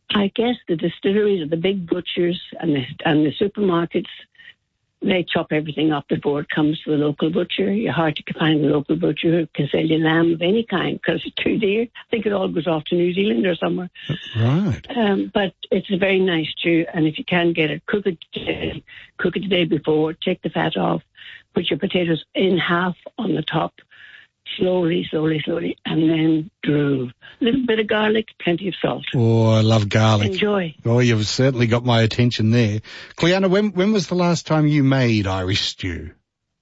I guess the distilleries or the big butchers and the supermarkets, they chop everything up before it comes to the local butcher. You're hard to find a local butcher who can sell you lamb of any kind because it's too dear. I think it all goes off to New Zealand or somewhere. Right. But it's a very nice stew, and if you can get it, cook it the day before, take the fat off, put your potatoes in half on the top, slowly, and then drool. A little bit of garlic, plenty of salt. Oh, I love garlic. Enjoy. Oh, you've certainly got my attention there. Cleanna, when was the last time you made Irish stew?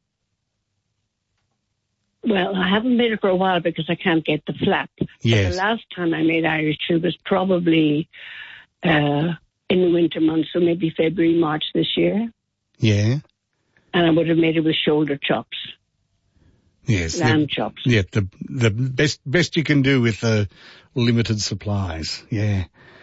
Well, I haven't made it for a while because I can't get the flap. Yes. But the last time I made Irish stew was probably in the winter months, so maybe February, March this year. Yeah. And I would have made it with shoulder chops. Yes. Lamb chops. Yeah, the best you can do with the limited supplies. Yeah.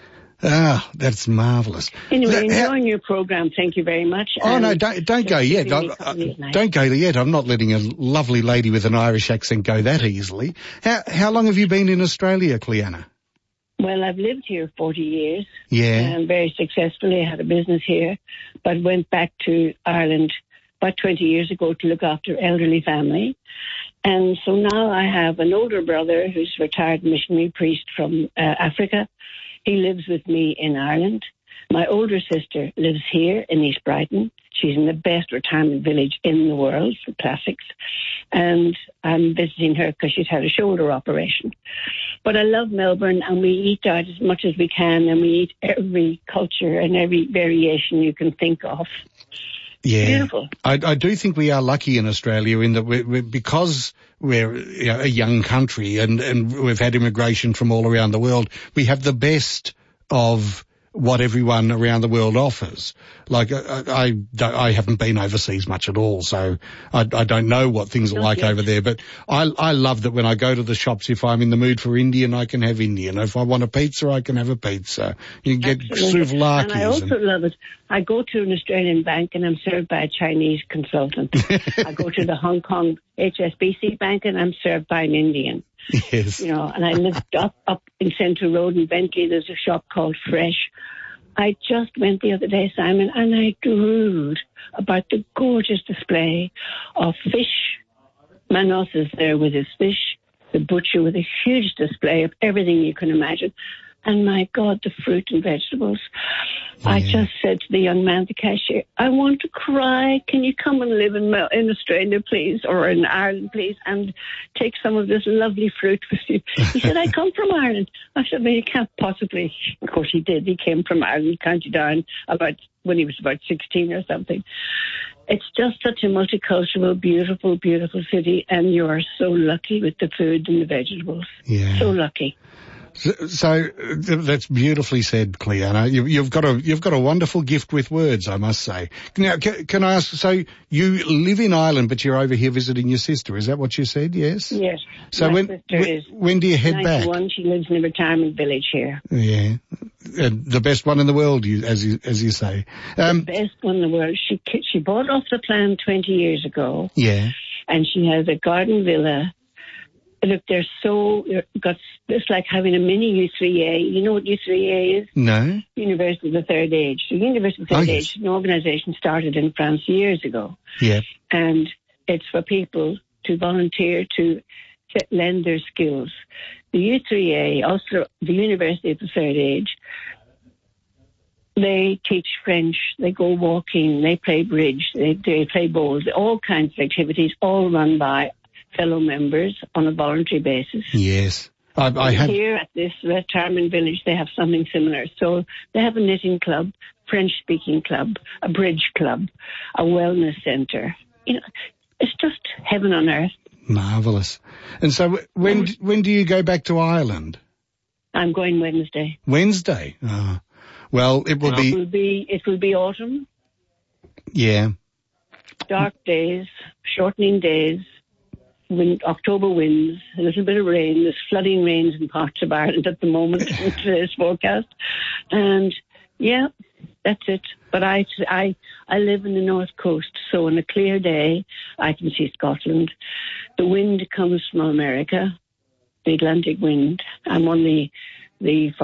Ah, that's marvellous. Anyway, enjoying your program. Thank you very much. Oh, no, don't go yet. Don't go yet. I'm not letting a lovely lady with an Irish accent go that easily. How long have you been in Australia, Cleanna? Well, I've lived here 40 years. Yeah. Very successfully. I had a business here, but went back to Ireland about 20 years ago to look after elderly family. And so now I have an older brother who's a retired missionary priest from Africa. He lives with me in Ireland. My older sister lives here in East Brighton. She's in the best retirement village in the world for classics. And I'm visiting her because she's had a shoulder operation. But I love Melbourne, and we eat out as much as we can, and we eat every culture and every variation you can think of. Yeah, beautiful. I do think we are lucky in Australia in that because we're a young country and we've had immigration from all around the world, we have the best of what everyone around the world offers. Like I haven't been overseas much at all, so I don't know what things are like over there. But I love that when I go to the shops, if I'm in the mood for Indian, I can have Indian. If I want a pizza, I can have a pizza. You can get souvlaki. And I also love it. I go to an Australian bank and I'm served by a Chinese consultant. I go to the Hong Kong HSBC bank and I'm served by an Indian. Yes. You know, and I lived up in Central Road in Bentley. There's a shop called Fresh. I just went the other day, Simon, and I drooled about the gorgeous display of fish. Manos is there with his fish, the butcher with a huge display of everything you can imagine. And my God, the fruit and vegetables. Yeah. I just said to the young man, the cashier, I want to cry. Can you come and live in Australia, please, or in Ireland, please, and take some of this lovely fruit with you? He said, I come from Ireland. I said, well, you can't possibly. Of course, he did. He came from Ireland, County Down, when he was about 16 or something. It's just such a multicultural, beautiful, beautiful city, and you are so lucky with the food and the vegetables. Yeah. So lucky. So that's beautifully said, Cleanna. You've got a wonderful gift with words, I must say. Now, can I ask? So you live in Ireland, but you're over here visiting your sister. Is that what you said? Yes. Yes. So when do you head 91, back? She lives in a retirement village here. Yeah, the best one in the world, as you say. The best one in the world. She bought off the plan 20 years ago. Yeah. And she has a garden villa. Look, it's like having a mini U3A. You know what U3A is? No. University of the Third Age. The University of the Third Age is an organisation started in France years ago. Yeah. And it's for people to volunteer to lend their skills. The U3A, also the University of the Third Age, they teach French, they go walking, they play bridge, they play bowls, all kinds of activities, all run by fellow members on a voluntary basis. Yes. I have here at this retirement village, they have something similar. So they have a knitting club, French-speaking club, a bridge club, a wellness centre. You know, it's just heaven on earth. Marvellous. And so when do you go back to Ireland? I'm going Wednesday. Wednesday? Oh. Well, it will be autumn. Yeah. Dark days, shortening days. October winds, a little bit of rain. There's flooding rains in parts of Ireland at the moment in today's forecast. And, yeah, that's it. But I live in the north coast, so on a clear day, I can see Scotland. The wind comes from America, the Atlantic wind. I'm on the